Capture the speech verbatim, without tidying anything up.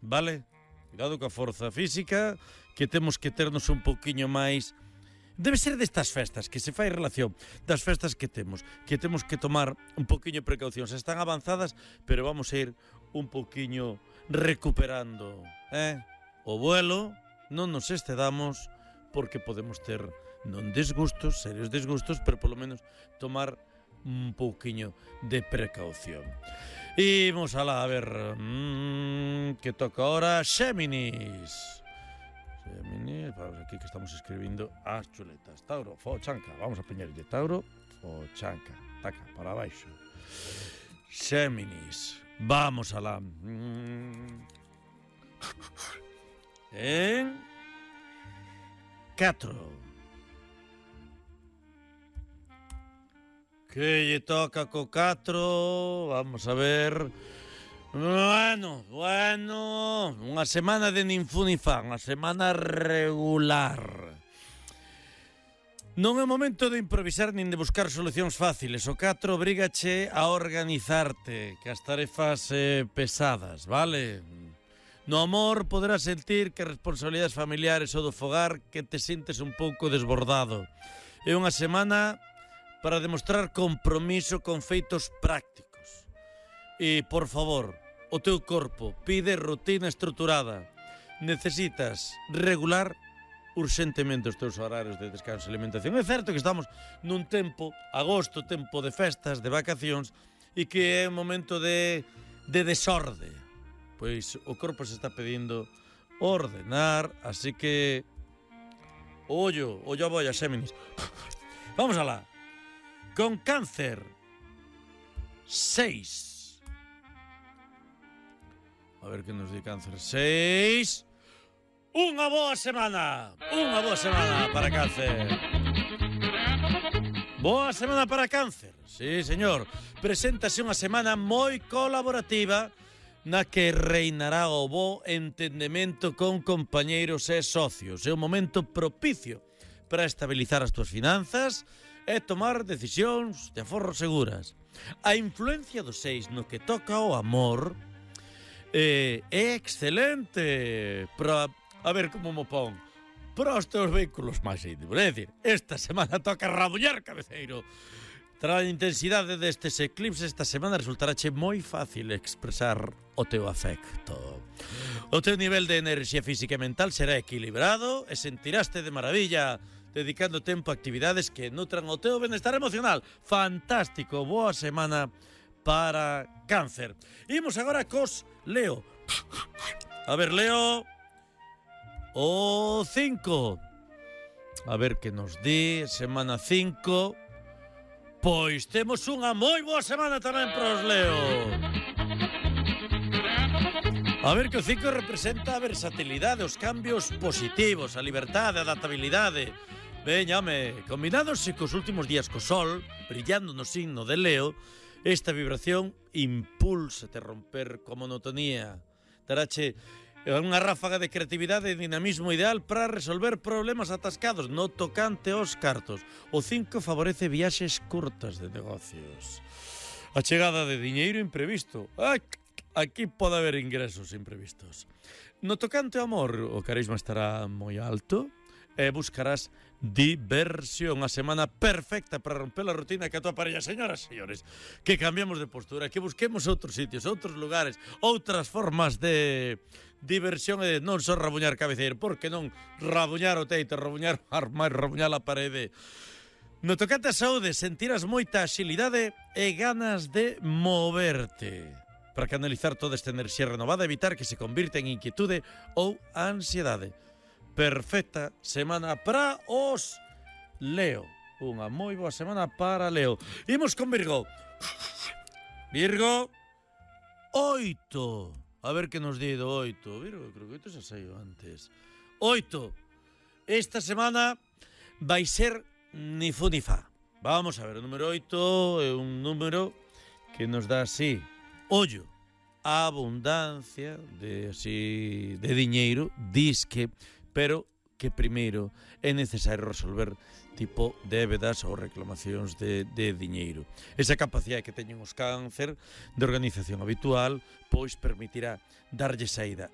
vale? Cuidado coa forza física, que temos que ternos un pouquiño máis. Debe ser destas festas que se fai relación das festas que temos, que temos que tomar un pouquiño de precaucións. Están avanzadas, pero vamos a ir un pouquiño recuperando, eh? O vuelo, non nos excedamos, porque podemos ter non desgustos, serios desgustos, pero polo menos tomar un pouquiño de precaución. Imos alá, a ver, mmm, que toca ahora Xéminis. Xéminis, vamos aquí que estamos escribindo as chuletas. Tauro, fo, chanca, vamos a poñerlle Tauro, fo, chanca, taca, para baixo. Xéminis, vamos alá. Mm. En catro. Que lle toca co catro, vamos a ver. Bueno, bueno, unha semana de ninfu ni fan, unha semana regular. Non é momento de improvisar nin de buscar solucións fáciles. O catro obrígache a organizarte, que as tarefas eh, pesadas, vale? No amor poderás sentir que responsabilidades familiares ou do fogar que te sintes un pouco desbordado. É unha semana para demostrar compromiso con feitos prácticos. E, por favor, o teu corpo pide rutina estruturada. Necesitas regular urxentemente os teus horarios de descanso e alimentación. É certo que estamos nun tempo, agosto, tempo de festas, de vacacións, e que é un momento de, de desorde. Pois o corpo se está pedindo ordenar, así que ollo, ollo a boia, Xéminis. Vamos alá. Con Cáncer, seis. A ver que nos di Cáncer. Seis. Unha boa semana. Unha boa semana para Cáncer. Boa semana para Cáncer. Sí, señor. Preséntase unha semana moi colaborativa na que reinará o bo entendemento con compañeiros e socios. É un momento propicio para estabilizar as túas finanzas e tomar decisións de aforro seguras. A influencia do seis no que toca o amor eh, é excelente para, a ver como mo pon, para os teus vehículos máis íntimos. É dicir, esta semana toca rabuñar, cabeceiro. Tras a intensidade destes eclipses, esta semana resultarache moi fácil expresar o teu afecto. O teu nivel de enerxía física e mental será equilibrado e sentiraste de maravilla dedicando tempo a actividades que nutran o teu benestar emocional. Fantástico, boa semana para Cáncer. Imos agora cos Leo. A ver, Leo, o cinco. A ver que nos di, semana cinco. Pois temos unha moi boa semana tamén para os Leo. A ver que o cinco representa a versatilidade, os cambios positivos, a liberdade, a adaptabilidade. Veña, home, combinándose cos últimos días co sol, brillando no signo de Leo, esta vibración impúlsate a romper con monotonía. Darache unha ráfaga de creatividade e dinamismo ideal para resolver problemas atascados no tocante aos cartos. O cinco favorece viaxes curtas de negocios. A chegada de diñeiro imprevisto. Ai, aquí pode haber ingresos imprevistos. No tocante ao amor, o carisma estará moi alto e buscarás diversión. A semana perfecta para romper a rutina que a tua parella. Señoras e señores, que cambiemos de postura, que busquemos outros sitios, outros lugares, outras formas de diversión e de non só rabuñar cabeceiro, porque non rabuñar o teito, rabuñar máis, rabuñar a parede. No tocante a saúde, sentirás moita axilidade e ganas de moverte. Para canalizar toda esta enerxía renovada, evitar que se convirta en inquietude ou ansiedade. Perfecta semana para os Leo. Unha moi boa semana para Leo. Imos con Virgo. Virgo, oito. A ver que nos di do oito. Virgo, creo que oito xa saiu antes. Oito. Esta semana vai ser ni fu ni fa. Vamos a ver, o número oito é un número que nos dá así, ollo, abundancia de así de diñeiro, disque, pero que primeiro é necesario resolver tipo débedas ou reclamacións de, de diñeiro. Esa capacidade que teñen os Cáncer de organización habitual pois permitirá darlle saída